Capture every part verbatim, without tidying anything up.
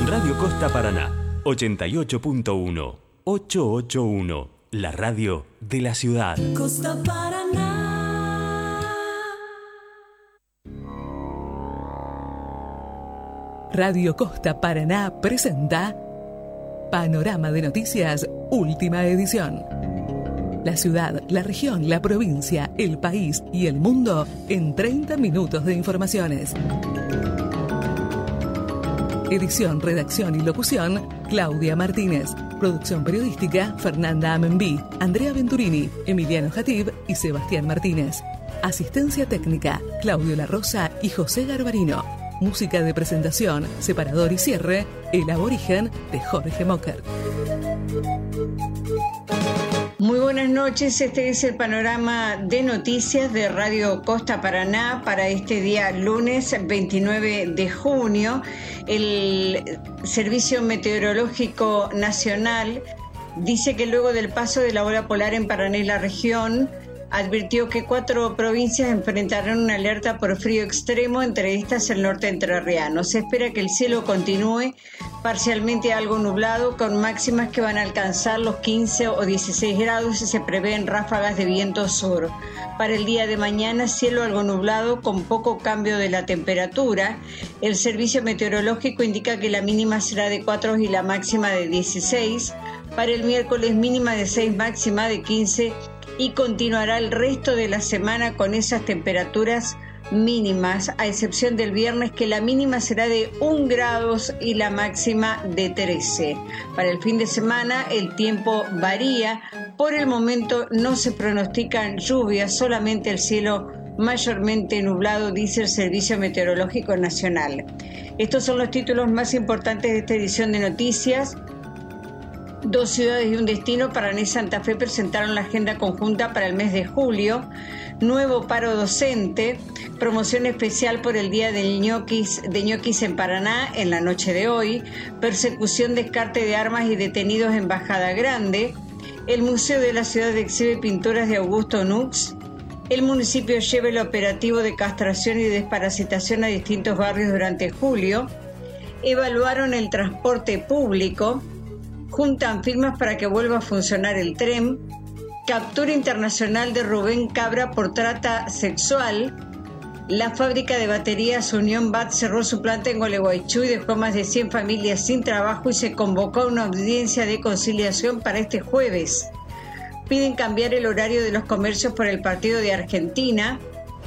Radio Costa Paraná, ochenta y ocho punto uno, ochocientos ochenta y uno, la radio de la ciudad. Costa Paraná. Radio Costa Paraná presenta Panorama de Noticias, última edición. La ciudad, la región, la provincia, el país y el mundo en treinta minutos de informaciones. Edición, redacción y locución, Claudia Martínez. Producción periodística, Fernanda Amenbí, Andrea Venturini, Emiliano Jatib y Sebastián Martínez. Asistencia técnica, Claudio La Rosa y José Garbarino. Música de presentación, separador y cierre, El Aborigen de Jorge Mocker. Muy buenas noches, este es el panorama de noticias de Radio Costa Paraná para este día lunes veintinueve de junio. El Servicio Meteorológico Nacional dice que luego del paso de la ola polar en Paraná y la región, advirtió que cuatro provincias enfrentarán una alerta por frío extremo, entre estas el norte entrerriano. Se espera que el cielo continúe parcialmente algo nublado, con máximas que van a alcanzar los quince o dieciséis grados y se prevén ráfagas de viento sur. Para el día de mañana, cielo algo nublado con poco cambio de la temperatura. El servicio meteorológico indica que la mínima será de cuatro y la máxima de dieciséis. Para el miércoles, mínima de seis, máxima de quince, y continuará el resto de la semana con esas temperaturas mínimas, a excepción del viernes, que la mínima será de un grado y la máxima de trece. Para el fin de semana el tiempo varía. Por el momento no se pronostican lluvias, solamente el cielo mayormente nublado, dice el Servicio Meteorológico Nacional. Estos son los títulos más importantes de esta edición de noticias. Dos ciudades y un destino, Paraná y Santa Fe, presentaron la agenda conjunta para el mes de julio. Nuevo paro docente, promoción especial por el Día del ñoquis, de ñoquis en Paraná en la noche de hoy, persecución, descarte de armas y detenidos en Bajada Grande. El Museo de la Ciudad exhibe pinturas de Augusto Nux. El municipio lleva el operativo de castración y desparasitación a distintos barrios durante julio. Evaluaron el transporte público. Juntan firmas para que vuelva a funcionar el tren. Captura internacional de Rubén Cabra por trata sexual. La fábrica de baterías Unión B A T cerró su planta en Gualeguaychú y dejó más de cien familias sin trabajo, y se convocó a una audiencia de conciliación para este jueves. Piden cambiar el horario de los comercios por el partido de Argentina.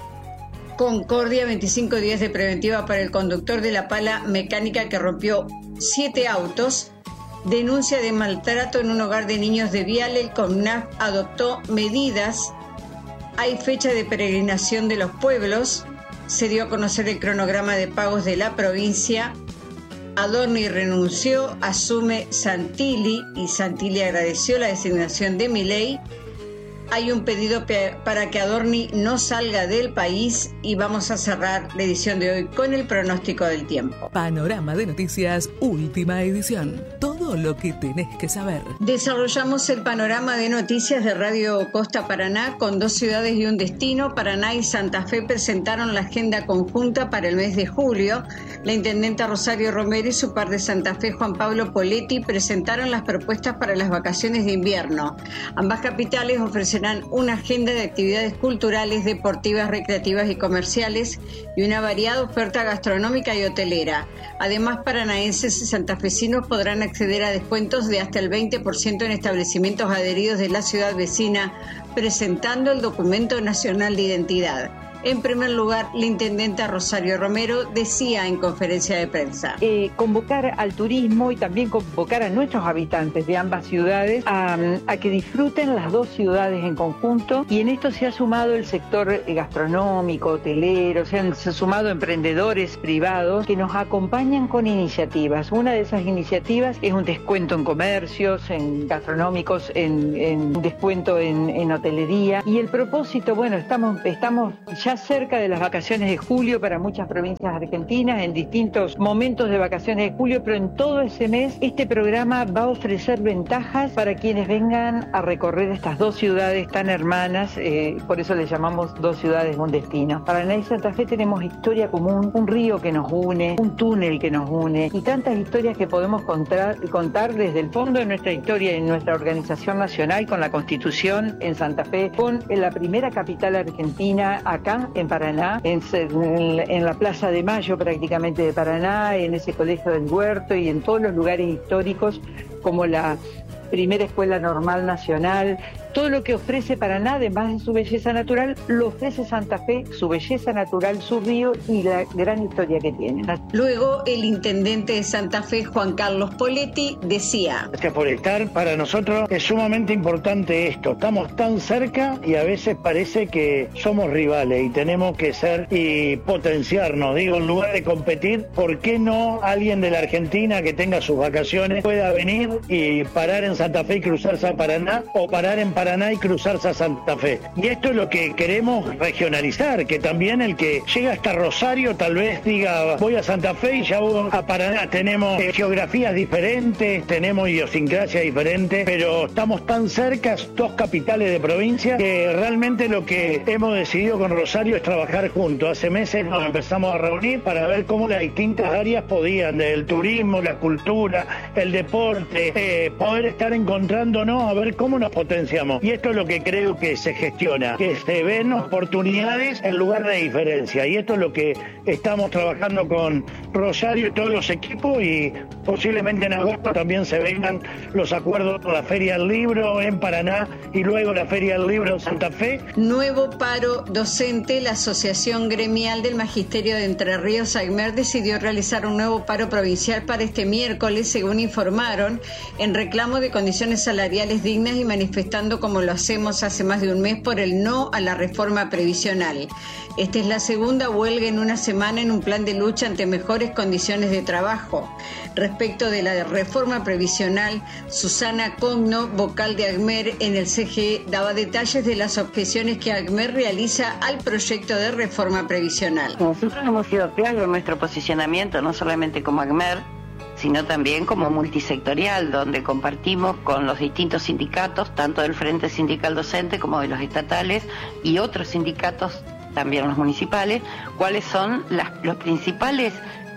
Concordia, veinticinco días de preventiva para el conductor de la pala mecánica que rompió siete autos. Denuncia de maltrato en un hogar de niños de Viale. El CONAF adoptó medidas. Hay fecha de peregrinación de los pueblos. Se dio a conocer el cronograma de pagos de la provincia. Adorni renunció, asume Santilli, y Santilli agradeció la designación de Milei. Hay un pedido pe- para que Adorni no salga del país, y vamos a cerrar la edición de hoy con el pronóstico del tiempo. Panorama de Noticias, última edición. Todo lo que tenés que saber. Desarrollamos el panorama de noticias de Radio Costa Paraná con dos ciudades y un destino. Paraná y Santa Fe presentaron la agenda conjunta para el mes de julio. La intendenta Rosario Romero y su par de Santa Fe, Juan Pablo Poletti, presentaron las propuestas para las vacaciones de invierno. Ambas capitales ofrecerán una agenda de actividades culturales, deportivas, recreativas y comerciales, y una variada oferta gastronómica y hotelera. Además, paranaenses y santafesinos podrán acceder a descuentos de hasta el veinte por ciento en establecimientos adheridos de la ciudad vecina, presentando el documento nacional de identidad. En primer lugar, la intendenta Rosario Romero decía en conferencia de prensa: Eh, convocar al turismo y también convocar a nuestros habitantes de ambas ciudades a, a que disfruten las dos ciudades en conjunto, y en esto se ha sumado el sector gastronómico, hotelero, se han, se han sumado emprendedores privados que nos acompañan con iniciativas. Una de esas iniciativas es un descuento en comercios, en gastronómicos, en, en descuento en, en hotelería, y el propósito, bueno, estamos, estamos ya está cerca de las vacaciones de julio para muchas provincias argentinas, en distintos momentos de vacaciones de julio, pero en todo ese mes este programa va a ofrecer ventajas para quienes vengan a recorrer estas dos ciudades tan hermanas, eh, por eso les llamamos dos ciudades, un destino. Paraná y Santa Fe tenemos historia común, un río que nos une, un túnel que nos une y tantas historias que podemos contar, contar desde el fondo de nuestra historia y en nuestra organización nacional, con la Constitución en Santa Fe, con la primera capital argentina acá en Paraná, en, en, en la Plaza de Mayo prácticamente de Paraná, en ese colegio del Huerto y en todos los lugares históricos como la primera escuela normal nacional. Todo lo que ofrece Paraná, además de su belleza natural, lo ofrece Santa Fe, su belleza natural, su río y la gran historia que tiene. Luego, el intendente de Santa Fe, Juan Carlos Poletti, decía: Gracias por estar. Para nosotros es sumamente importante esto. Estamos tan cerca y a veces parece que somos rivales y tenemos que ser y potenciarnos. Digo, en lugar de competir, ¿por qué no alguien de la Argentina que tenga sus vacaciones pueda venir y parar en Santa Fe y cruzarse a Paraná, o parar en Paraná Paraná y cruzarse a Santa Fe? Y esto es lo que queremos regionalizar, que también el que llega hasta Rosario tal vez diga voy a Santa Fe y ya voy a Paraná. Tenemos eh, geografías diferentes, tenemos idiosincrasia diferente, pero estamos tan cerca, dos capitales de provincia, que realmente lo que hemos decidido con Rosario es trabajar juntos. Hace meses nos empezamos a reunir para ver cómo las distintas áreas podían, del turismo, la cultura, el deporte, eh, poder estar encontrándonos a ver cómo nos potenciamos. Y esto es lo que creo que se gestiona, que se ven oportunidades en lugar de diferencia. Y esto es lo que estamos trabajando con Rosario y todos los equipos, y posiblemente en agosto también se vengan los acuerdos con la Feria del Libro en Paraná y luego la Feria del Libro en Santa Fe. Nuevo paro docente. La Asociación Gremial del Magisterio de Entre Ríos, AGMER, decidió realizar un nuevo paro provincial para este miércoles, según informaron, en reclamo de condiciones salariales dignas y manifestando, como lo hacemos hace más de un mes, por el no a la reforma previsional. Esta es la segunda huelga en una semana en un plan de lucha ante mejores condiciones de trabajo. Respecto de la reforma previsional, Susana Cogno, vocal de AGMER en el C G E, daba detalles de las objeciones que AGMER realiza al proyecto de reforma previsional. Nosotros hemos sido claros en nuestro posicionamiento, no solamente como AGMER, sino también como multisectorial, donde compartimos con los distintos sindicatos, tanto del Frente Sindical Docente como de los estatales y otros sindicatos, también los municipales, cuáles son las, los principales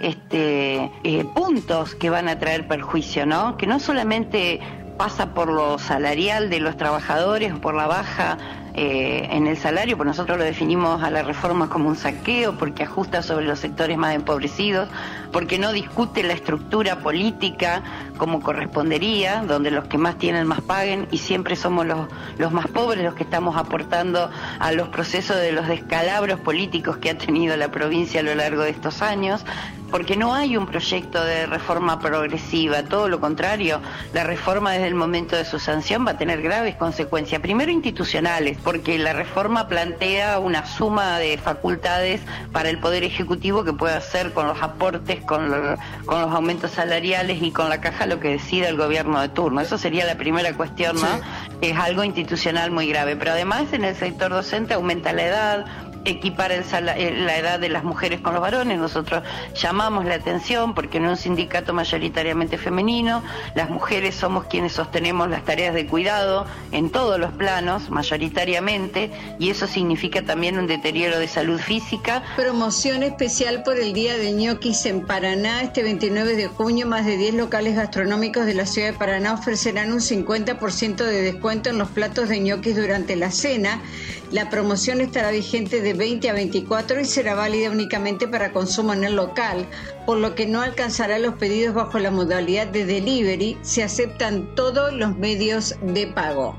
este, eh, puntos que van a traer perjuicio, ¿no? Que no solamente pasa por lo salarial de los trabajadores o por la baja eh, en el salario, pues nosotros lo definimos a la reforma como un saqueo, porque ajusta sobre los sectores más empobrecidos, porque no discute la estructura política como correspondería, donde los que más tienen más paguen, y siempre somos los, los más pobres los que estamos aportando a los procesos de los descalabros políticos que ha tenido la provincia a lo largo de estos años, porque no hay un proyecto de reforma progresiva, todo lo contrario, la reforma desde el momento de su sanción va a tener graves consecuencias, primero institucionales, porque la reforma plantea una suma de facultades para el Poder Ejecutivo que puede hacer con los aportes, con, lo, con los aumentos salariales y con la caja lo que decida el gobierno de turno. Eso sería la primera cuestión, ¿no? Sí. Es algo institucional muy grave, pero además en el sector docente aumenta la edad, equipar el sal- la edad de las mujeres con los varones. Nosotros llamamos la atención porque en un sindicato mayoritariamente femenino, las mujeres somos quienes sostenemos las tareas de cuidado en todos los planos, mayoritariamente, y eso significa también un deterioro de salud física. Promoción especial por el Día de Ñoquis en Paraná. Este veintinueve de junio, más de diez locales gastronómicos de la ciudad de Paraná ofrecerán un cincuenta por ciento de descuento en los platos de ñoquis durante la cena. La promoción estará vigente de veinte a veinticuatro y será válida únicamente para consumo en el local, por lo que no alcanzará los pedidos bajo la modalidad de delivery. Se aceptan todos los medios de pago.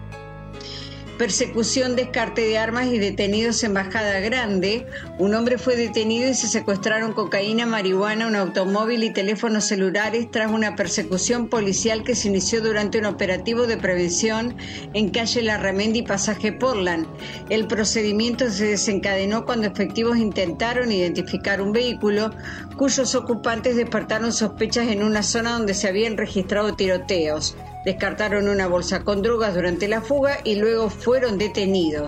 Persecución, descarte de armas y detenidos en Bajada Grande. Un hombre fue detenido y se secuestraron cocaína, marihuana, un automóvil y teléfonos celulares tras una persecución policial que se inició durante un operativo de prevención en calle Larramendi y pasaje Portland. El procedimiento se desencadenó cuando efectivos intentaron identificar un vehículo cuyos ocupantes despertaron sospechas en una zona donde se habían registrado tiroteos. Descartaron una bolsa con drogas durante la fuga y luego fueron detenidos.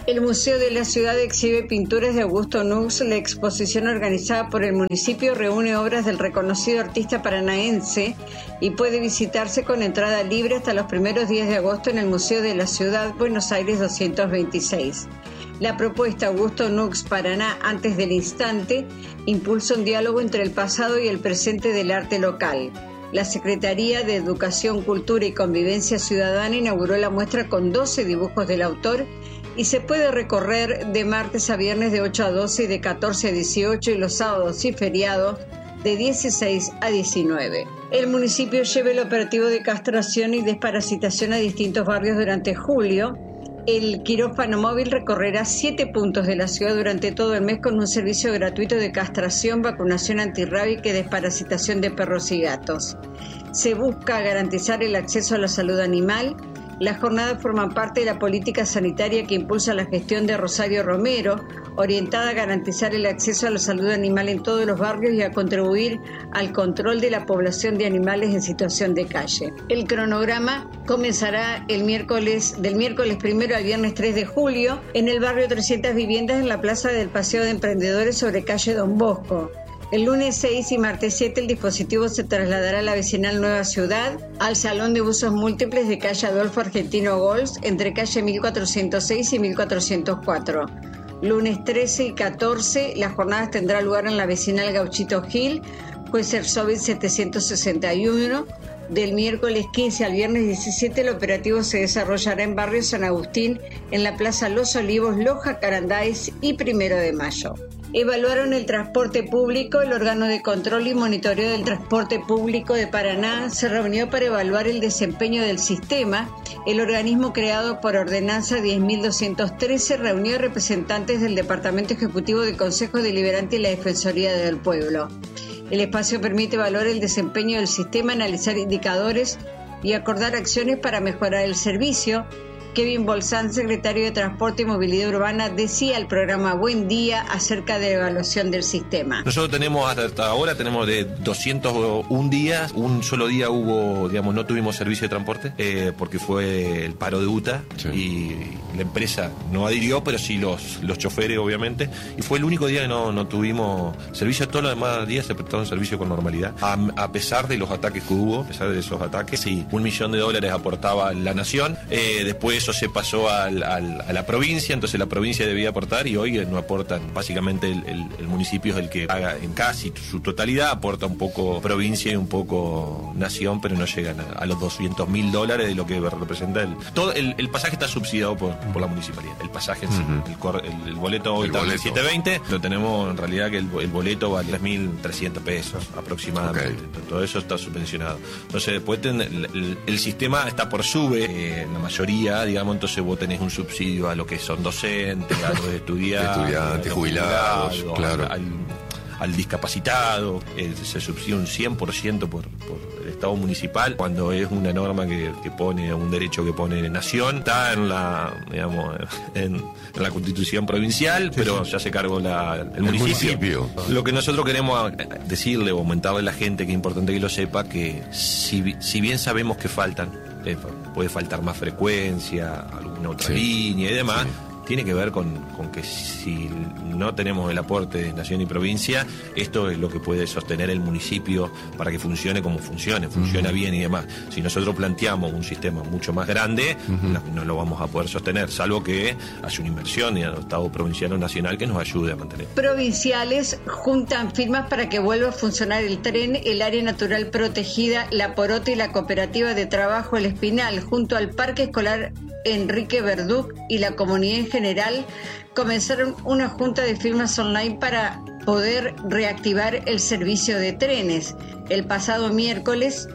El Museo de la Ciudad exhibe pinturas de Augusto Nux. La exposición organizada por el municipio reúne obras del reconocido artista paranaense y puede visitarse con entrada libre hasta los primeros días de agosto en el Museo de la Ciudad, Buenos Aires doscientos veintiséis. La propuesta Augusto Nux Paraná antes del instante impulsa un diálogo entre el pasado y el presente del arte local. La Secretaría de Educación, Cultura y Convivencia Ciudadana inauguró la muestra con doce dibujos del autor y se puede recorrer de martes a viernes de ocho a doce y de catorce a dieciocho y los sábados y feriados de dieciséis a diecinueve. El municipio lleva el operativo de castración y desparasitación a distintos barrios durante julio. El quirófano móvil recorrerá siete puntos de la ciudad durante todo el mes con un servicio gratuito de castración, vacunación antirrábica y desparasitación de perros y gatos. Se busca garantizar el acceso a la salud animal. Las jornadas forman parte de la política sanitaria que impulsa la gestión de Rosario Romero, orientada a garantizar el acceso a la salud animal en todos los barrios y a contribuir al control de la población de animales en situación de calle. El cronograma comenzará el miércoles, del miércoles primero al viernes tres de julio en el barrio trescientas Viviendas en la Plaza del Paseo de Emprendedores sobre calle Don Bosco. El lunes seis y martes siete el dispositivo se trasladará a la vecinal Nueva Ciudad, al Salón de Usos Múltiples de calle Adolfo Argentino Gols, entre calle mil cuatrocientos seis y mil cuatrocientos cuatro. Lunes trece y catorce, las jornadas tendrán lugar en la vecinal Gauchito Gil, Juez Erzóvil setecientos sesenta y uno. Del miércoles quince al viernes diecisiete, el operativo se desarrollará en barrio San Agustín, en la Plaza Los Olivos, Loja, Carandáis y Primero de Mayo. Evaluaron el transporte público. El órgano de control y monitoreo del transporte público de Paraná se reunió para evaluar el desempeño del sistema. El organismo creado por ordenanza diez mil doscientos trece reunió representantes del Departamento Ejecutivo del Consejo Deliberante y la Defensoría del Pueblo. El espacio permite evaluar el desempeño del sistema, analizar indicadores y acordar acciones para mejorar el servicio. Kevin Bolsán, secretario de Transporte y Movilidad Urbana, decía al programa Buen Día acerca de la evaluación del sistema. Nosotros tenemos hasta ahora tenemos de doscientos un días, un solo día hubo, digamos, no tuvimos servicio de transporte eh, porque fue el paro de U T A, sí. Y la empresa no adhirió, pero sí los, los choferes, obviamente, y fue el único día que no, no tuvimos servicio. Todos los demás días se prestaron servicio con normalidad, a, a pesar de los ataques que hubo, a pesar de esos ataques. Sí, un millón de dólares aportaba la nación, eh, después eso se pasó al, al, a la provincia, entonces la provincia debía aportar y hoy no aportan. Básicamente el, el, el municipio es el que paga en casi su totalidad, aporta un popoco provincia y un poco nación, pero no llegan a, a los doscientos mil dólares de lo que representa el... Todo el, el pasaje está subsidiado por, por la municipalidad, el pasaje en sí, uh-huh. el, cor, el, el boleto hoy está en setecientos veinte, lo tenemos en realidad que el, el boleto vale tres mil trescientos pesos aproximadamente, okay. Todo eso está subvencionado. Entonces después ten, el, el, el sistema está por sube, eh, la mayoría, digamos, entonces vos tenés un subsidio a lo que son docentes, a los estudiantes, estudiantes jubilados, jubilados, claro. al, al, al discapacitado, eh, se subsidia un cien por ciento por, por el Estado municipal, cuando es una norma que, que pone, un derecho que pone nación, está en la, digamos, en, en la Constitución provincial, sí, pero sí. Ya se cargó la, el, el municipio. municipio. Lo que nosotros queremos decirle o aumentarle a la gente, que es importante que lo sepa, que si, si bien sabemos que faltan, eh, puede faltar más frecuencia, alguna otra sí. línea y demás, sí. Tiene que ver con, con que si no tenemos el aporte de nación y provincia, esto es lo que puede sostener el municipio para que funcione como funcione, funciona uh-huh. bien y demás. Si nosotros planteamos un sistema mucho más grande, uh-huh. no, no lo vamos a poder sostener, salvo que haya una inversión en el Estado provincial o nacional que nos ayude a mantener. Provinciales juntan firmas para que vuelva a funcionar el tren, el área natural protegida, la Porota y la cooperativa de trabajo El Espinal, junto al Parque Escolar Enrique Verduc y la comunidad en general, comenzaron una junta de firmas online para poder reactivar el servicio de trenes. El pasado miércoles,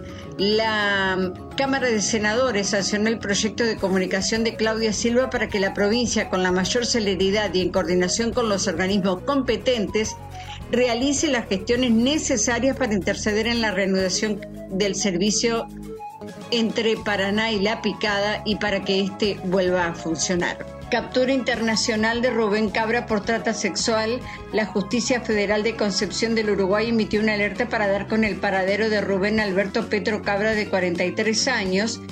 la Cámara de Senadores sancionó el proyecto de comunicación de Claudia Silva para que la provincia, con la mayor celeridad y en coordinación con los organismos competentes, realice las gestiones necesarias para interceder en la reanudación del servicio entre Paraná y La Picada y para que este vuelva a funcionar. Captura internacional de Rubén Cabra por trata sexual. La Justicia Federal de Concepción del Uruguay emitió una alerta para dar con el paradero de Rubén Alberto Petro Cabra, de cuarenta y tres años,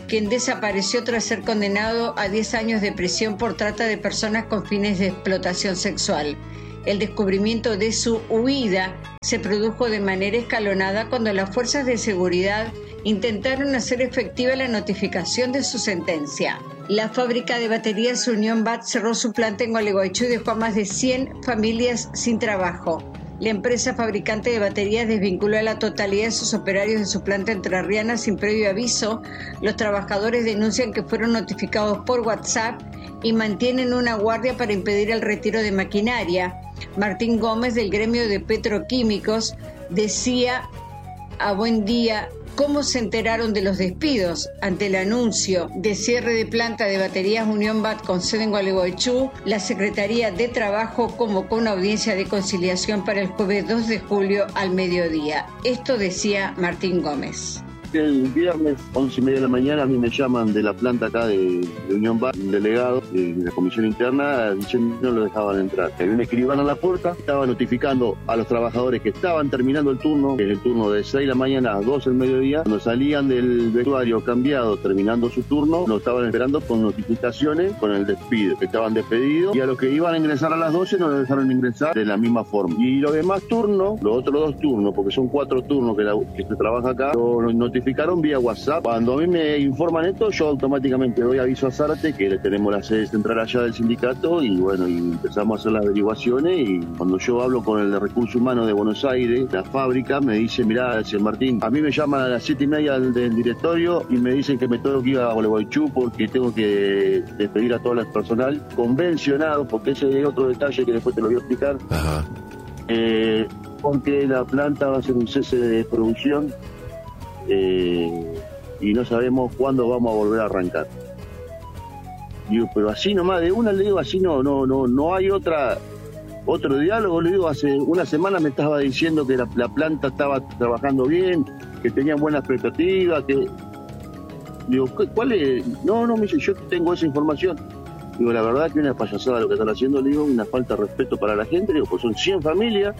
quien desapareció tras ser condenado a diez años de prisión por trata de personas con fines de explotación sexual. El descubrimiento de su huida se produjo de manera escalonada cuando las fuerzas de seguridad intentaron hacer efectiva la notificación de su sentencia. La fábrica de baterías Unión B A T cerró su planta en Gualeguaychú y dejó a más de cien familias sin trabajo. La empresa fabricante de baterías desvinculó a la totalidad de sus operarios de su planta entrerriana sin previo aviso. Los trabajadores denuncian que fueron notificados por WhatsApp y mantienen una guardia para impedir el retiro de maquinaria. Martín Gómez, del gremio de petroquímicos, decía a Buen Día cómo se enteraron de los despidos. Ante el anuncio de cierre de planta de baterías Unión B A T con sede en Gualeguaychú, la Secretaría de Trabajo convocó una audiencia de conciliación para el jueves dos de julio al mediodía. Esto decía Martín Gómez. El viernes, once y media de la mañana, a mí me llaman de la planta acá de, de Unión B A T, un delegado de la comisión interna, diciendo que no lo dejaban entrar. A mí me escriban a la puerta, estaba notificando a los trabajadores que estaban terminando el turno, que es el turno de seis de la mañana a doce del mediodía. Cuando salían del vestuario cambiado, terminando su turno, nos estaban esperando con notificaciones, con el despido, que estaban despedidos, y a los que iban a ingresar a las doce no los dejaron ingresar de la misma forma. Y los demás turnos, los otros dos turnos, porque son cuatro turnos que, la, que se trabaja acá, lo notificaron vía WhatsApp. Cuando a mí me informan esto, yo automáticamente doy aviso a Zárate, que tenemos la sede central allá del sindicato, y bueno, y empezamos a hacer las averiguaciones. Y cuando yo hablo con el de Recursos Humanos de Buenos Aires, la fábrica, me dice: mirá, dice Martín, a mí me llaman a las siete y media del, del directorio y me dicen que me tengo que ir a Gualeguaychú porque tengo que despedir a todo el personal convencionado, porque ese es otro detalle que después te lo voy a explicar. Ajá. Eh, porque la planta va a ser un cese de producción. Eh, y no sabemos cuándo vamos a volver a arrancar. Digo, pero así nomás, de una le digo, así no, no, no, no hay otra, otro diálogo. Le digo, hace una semana me estaba diciendo que la, la planta estaba trabajando bien, que tenían buenas expectativas, que digo, ¿cuál es? No, no, me dice, yo tengo esa información. Digo, la verdad que una payasada lo que están haciendo, le digo, una falta de respeto para la gente. Digo, pues son cien familias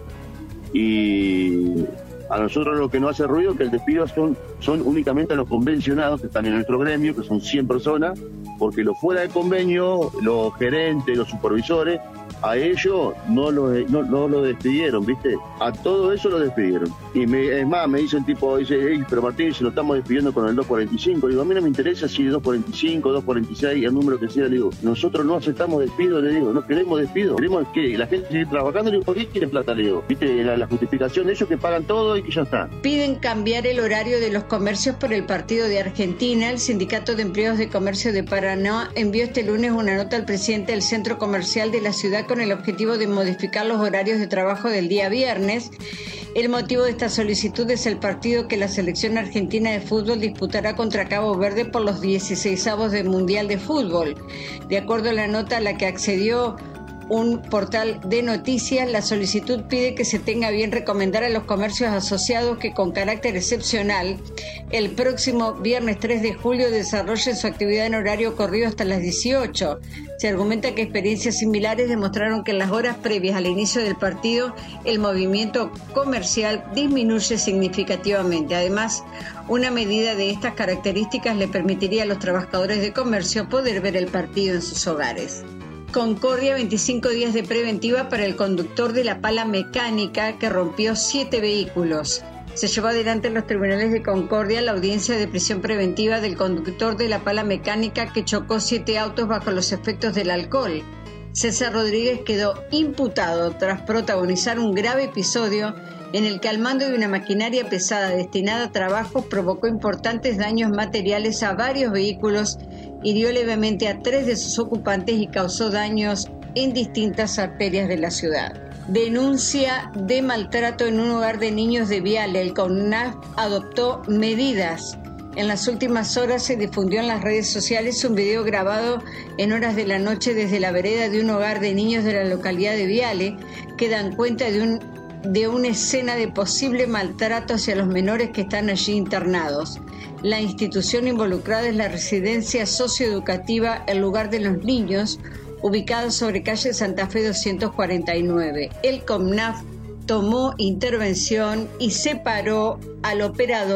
y a nosotros lo que nos hace ruido es que el despido son, son únicamente a los convencionados que están en nuestro gremio, que son cien personas, porque los fuera de convenio, los gerentes, los supervisores, a ellos no lo, no, no lo despidieron, ¿viste? A todo eso lo despidieron. Y me, es más, me dice el tipo, dice, hey, pero Martín, si lo estamos despidiendo con el dos cuarenta y cinco. Digo, a mí no me interesa si es dos cuarenta y cinco, dos cuarenta y seis, el número que sea. Le digo, nosotros no aceptamos despido, le digo, no queremos despido. Queremos que la gente siga trabajando. Le digo, ¿por qué quieren plata? Le digo, ¿viste? La, la justificación de ellos que pagan todo y que ya está. Piden cambiar el horario de los comercios por el partido de Argentina. El Sindicato de Empleados de Comercio de Paraná envió este lunes una nota al presidente del centro comercial de la ciudad con el objetivo de modificar los horarios de trabajo del día viernes. El motivo de esta solicitud es el partido que la selección argentina de fútbol disputará contra Cabo Verde por los dieciseisavos del Mundial de Fútbol. De acuerdo a la nota a la que accedió un portal de noticias, la solicitud pide que se tenga bien recomendar a los comercios asociados que con carácter excepcional el próximo viernes tres de julio desarrollen su actividad en horario corrido hasta las dieciocho. Se argumenta que experiencias similares demostraron que en las horas previas al inicio del partido el movimiento comercial disminuye significativamente. Además, una medida de estas características le permitiría a los trabajadores de comercio poder ver el partido en sus hogares. Concordia, veinticinco días de preventiva para el conductor de la pala mecánica que rompió siete vehículos. Se llevó adelante en los tribunales de Concordia la audiencia de prisión preventiva del conductor de la pala mecánica que chocó siete autos bajo los efectos del alcohol. César Rodríguez quedó imputado tras protagonizar un grave episodio en el que al mando de una maquinaria pesada destinada a trabajos provocó importantes daños materiales a varios vehículos, hirió levemente a tres de sus ocupantes y causó daños en distintas arterias de la ciudad. Denuncia de maltrato en un hogar de niños de Viale. El CONAF adoptó medidas. En las últimas horas se difundió en las redes sociales un video grabado en horas de la noche desde la vereda de un hogar de niños de la localidad de Viale que dan cuenta de un de una escena de posible maltrato hacia los menores que están allí internados. La institución involucrada es la residencia socioeducativa El Lugar de los Niños, ubicada sobre calle Santa Fe doscientos cuarenta y nueve. El CONAF tomó intervención y separó al operador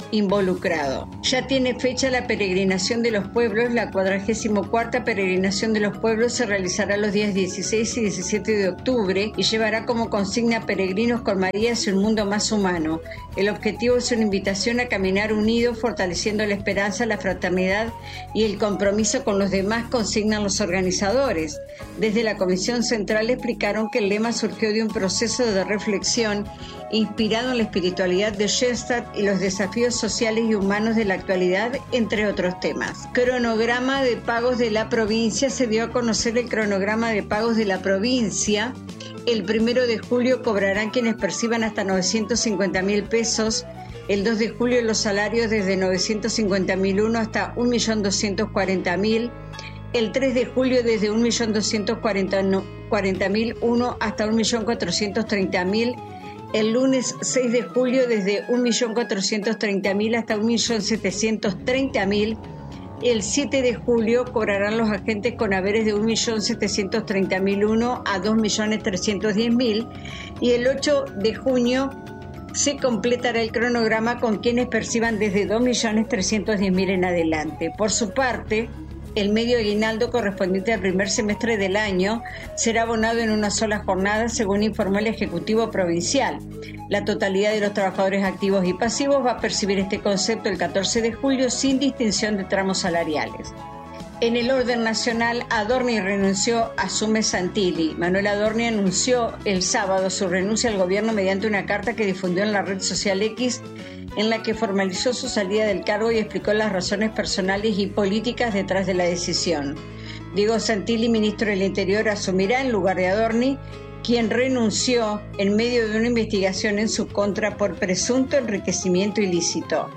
involucrado. Ya tiene fecha la peregrinación de los pueblos. La cuadragésimo cuarta peregrinación de los pueblos se realizará los días dieciséis y diecisiete de octubre y llevará como consigna Peregrinos con María hacia un mundo más humano. El objetivo es una invitación a caminar unidos, fortaleciendo la esperanza, la fraternidad y el compromiso con los demás, consignan los organizadores. Desde la Comisión Central explicaron que el lema surgió de un proceso de reflexión inspirado en la espiritualidad de Schoenstatt y los desafíos sociales y humanos de la actualidad, entre otros temas. Cronograma de pagos de la provincia. Se dio a conocer el cronograma de pagos de la provincia. El primero de julio cobrarán quienes perciban hasta novecientos cincuenta mil pesos. El dos de julio los salarios desde novecientos cincuenta mil uno hasta un millón doscientos cuarenta mil. El tres de julio desde un millón doscientos cuarenta mil uno hasta un millón cuatrocientos treinta mil. El lunes seis de julio desde un millón cuatrocientos treinta mil hasta un millón setecientos treinta mil. El siete de julio cobrarán los agentes con haberes de un millón setecientos treinta mil uno a dos millones trescientos diez mil. Y el ocho de junio se completará el cronograma con quienes perciban desde dos millones trescientos diez mil en adelante. Por su parte, el medio aguinaldo correspondiente al primer semestre del año será abonado en una sola jornada, según informó el Ejecutivo Provincial. La totalidad de los trabajadores activos y pasivos va a percibir este concepto el catorce de julio sin distinción de tramos salariales. En el orden nacional, Adorni renunció, asume Santilli. Manuel Adorni anunció el sábado su renuncia al gobierno mediante una carta que difundió en la red social X, en la que formalizó su salida del cargo y explicó las razones personales y políticas detrás de la decisión. Diego Santilli, ministro del Interior, asumirá en lugar de Adorni, quien renunció en medio de una investigación en su contra por presunto enriquecimiento ilícito.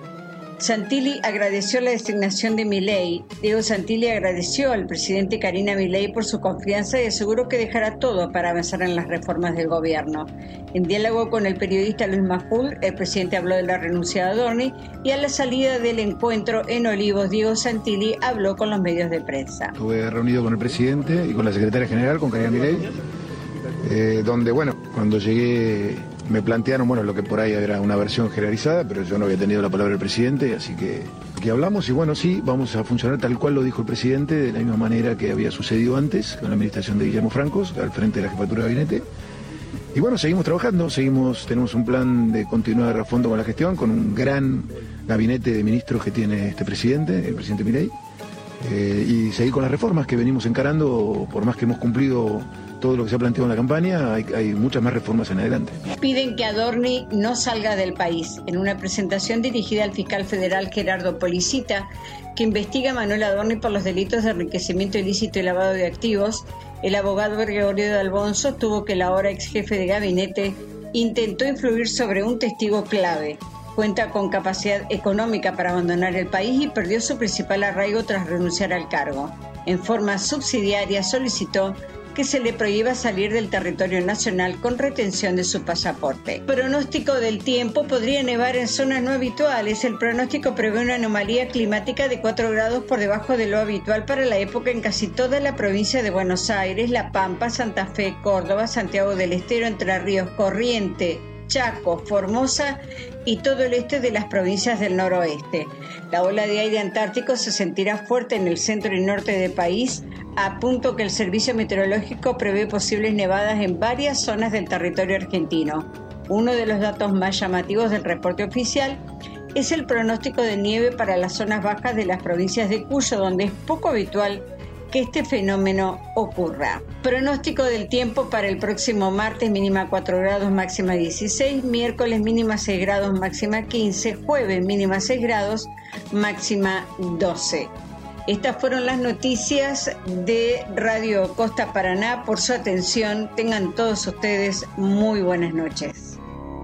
Santilli agradeció la designación de Milei. Diego Santilli agradeció al presidente Karina Milei por su confianza y aseguró que dejará todo para avanzar en las reformas del gobierno. En diálogo con el periodista Luis Majul, el presidente habló de la renuncia de Adorni y a la salida del encuentro en Olivos, Diego Santilli habló con los medios de prensa. Estuve reunido con el presidente y con la secretaria general, con Karina Milei, eh, donde, bueno, cuando llegué me plantearon, bueno, lo que por ahí era una versión generalizada, pero yo no había tenido la palabra del presidente, así que aquí hablamos y bueno, sí, vamos a funcionar tal cual lo dijo el presidente, de la misma manera que había sucedido antes con la administración de Guillermo Francos, al frente de la jefatura de gabinete. Y bueno, seguimos trabajando, seguimos, tenemos un plan de continuar a fondo con la gestión, con un gran gabinete de ministros que tiene este presidente, el presidente Milei, eh, y seguir con las reformas que venimos encarando, por más que hemos cumplido todo lo que se ha planteado en la campaña, hay, hay muchas más reformas en adelante. Piden que Adorni no salga del país. En una presentación dirigida al fiscal federal Gerardo Policita, que investiga a Manuel Adorni por los delitos de enriquecimiento ilícito y lavado de activos, el abogado Gregorio de Albón sostuvo que el ahora ex jefe de gabinete intentó influir sobre un testigo clave. Cuenta con capacidad económica para abandonar el país y perdió su principal arraigo tras renunciar al cargo. En forma subsidiaria solicitó que se le prohíba salir del territorio nacional con retención de su pasaporte. Pronóstico del tiempo: podría nevar en zonas no habituales. El pronóstico prevé una anomalía climática de cuatro grados por debajo de lo habitual para la época en casi toda la provincia de Buenos Aires, La Pampa, Santa Fe, Córdoba, Santiago del Estero, Entre Ríos, Corrientes, Chaco, Formosa y todo el este de las provincias del noroeste. La ola de aire antártico se sentirá fuerte en el centro y norte del país, a punto que el Servicio Meteorológico prevé posibles nevadas en varias zonas del territorio argentino. Uno de los datos más llamativos del reporte oficial es el pronóstico de nieve para las zonas bajas de las provincias de Cuyo, donde es poco habitual que este fenómeno ocurra. Pronóstico del tiempo para el próximo martes: mínima cuatro grados, máxima dieciséis, miércoles mínima seis grados, máxima quince, jueves mínima seis grados, máxima doce. Estas fueron las noticias de Radio Costa Paraná. Por su atención, tengan todos ustedes muy buenas noches.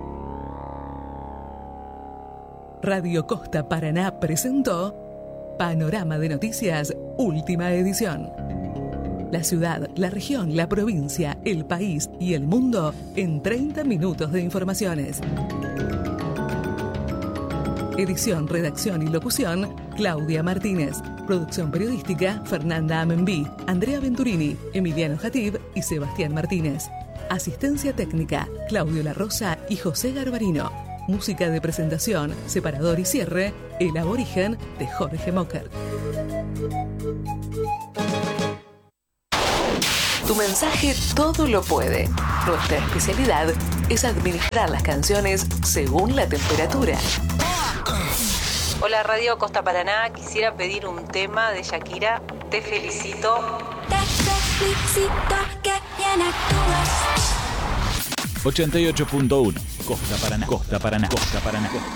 Radio Costa Paraná presentó Panorama de Noticias, última edición. La ciudad, la región, la provincia, el país y el mundo en treinta minutos de informaciones. Edición, redacción y locución, Claudia Martínez. Producción periodística, Fernanda Amenbí, Andrea Venturini, Emiliano Jatib y Sebastián Martínez. Asistencia técnica, Claudio La Rosa y José Garbarino. Música de presentación, separador y cierre, El Aborigen de Jorge Mocker. Tu mensaje todo lo puede. Nuestra especialidad es administrar las canciones según la temperatura. Hola Radio Costa Paraná, quisiera pedir un tema de Shakira, Te felicito. Te felicito que bien actúas. ochenta y ocho punto uno Costa Paraná, Costa Paraná, Costa Paraná, Costa